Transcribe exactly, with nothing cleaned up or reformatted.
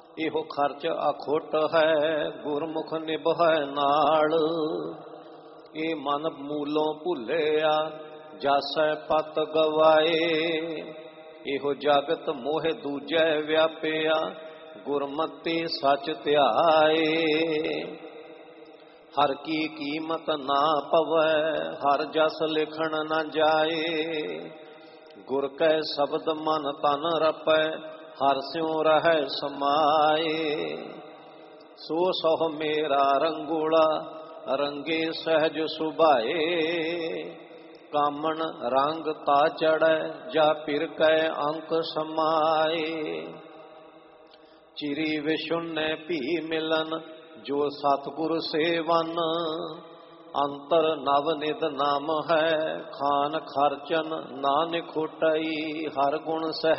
ਇਹੋ ਖਰਚ ਅਖੁੱਟ ਹੈ, ਗੁਰਮੁਖ ਨਿਭੈ ਨਾਲ। ਇਹ ਮਨ ਮੂਲੋਂ ਭੁੱਲਿਆ, ਜਾਸੈ ਪਤ ਗਵਾਏ। ਇਹੋ ਜਗਤ ਮੋਹ ਦੂਜੈ ਵਿਆਪਿਆ, ਗੁਰਮਤਿ ਸਚ ਧਿਆਏ। ਹਰ ਕੀ ਕੀਮਤ ਨਾ ਪਵੈ, ਹਰ ਜਸ ਲਿਖਣ ਨਾ ਜਾਏ। ਗੁਰ ਕੈ ਸ਼ਬਦ ਮਨ ਤਨ ਰਪੈ, ਹਰ ਸਿਉ ਰਹਿ ਸਮਾਏ। ਸੋ ਸਹੁ ਮੇਰਾ ਰੰਗੂਲਾ, ਰੰਗੇ ਸਹਿਜ ਸੁਭਾਏ। ਕਾਮਣ ਰੰਗ ਤਾ ਚੜੈ, ਜਾ ਪਿਰ ਕੈ ਅੰਕ ਸਮਾਏ। ਚਿਰੀ ਵਿਸ਼ੁੰਨੈ ਭੀ ਮਿਲਨ, ਜੋ ਸਤਿਗੁਰ ਸੇਵਨ। ਅੰਤਰ ਨਵ ਨਿਧ ਨਾਮ ਹੈ, ਖਾਨ ਖਰਚਨ ਨਾਨਕ ਖੋਟਈ। ਹਰ ਗੁਣ ਸਹਿ